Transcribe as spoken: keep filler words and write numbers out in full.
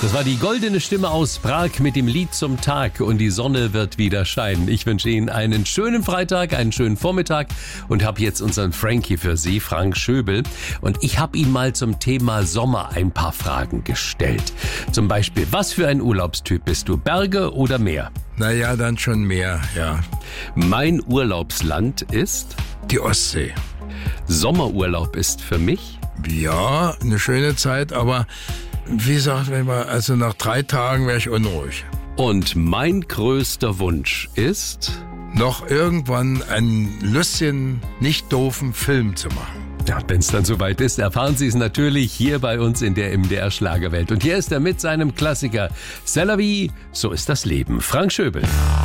Das war die goldene Stimme aus Prag mit dem Lied zum Tag und die Sonne wird wieder scheinen. Ich wünsche Ihnen einen schönen Freitag, einen schönen Vormittag und habe jetzt unseren Frankie für Sie, Frank Schöbel. Und ich habe ihm mal zum Thema Sommer ein paar Fragen gestellt. Zum Beispiel, was für ein Urlaubstyp bist du, Berge oder Meer? Naja, dann schon mehr, ja. Mein Urlaubsland ist? Die Ostsee. Sommerurlaub ist für mich? Ja, eine schöne Zeit, aber wie sagt man immer, also nach drei Tagen wäre ich unruhig. Und mein größter Wunsch ist? Noch irgendwann einen lustigen, nicht doofen Film zu machen. Ja, wenn es dann soweit ist, erfahren Sie es natürlich hier bei uns in der M D R Schlagerwelt. Und hier ist er mit seinem Klassiker C'est la vie, so ist das Leben. Frank Schöbel.